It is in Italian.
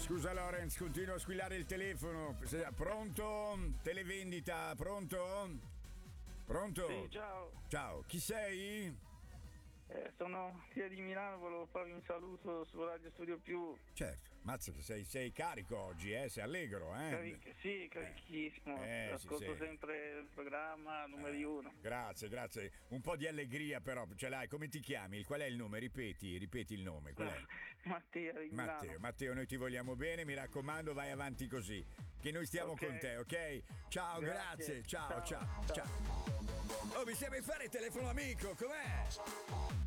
Scusa Lorenz, continuo a squillare il telefono. Pronto? Televendita, pronto? Pronto? Sì, ciao. Ciao, chi sei? Sono sia di Milano, volevo farvi un saluto su Radio Studio Più. Certo, mazza che sei carico oggi, sei allegro, Sì, carichissimo. Ascolto sì. sempre il programma numeri uno. Grazie. Un po' di allegria però ce l'hai. Come ti chiami? Qual è il nome? Ripeti il nome. Qual è? Matteo di Milano. Matteo, noi ti vogliamo bene, mi raccomando, vai avanti così, che noi stiamo con te, ok? Ciao, grazie. Ciao. Oh, mi sembra fare telefono amico, com'è?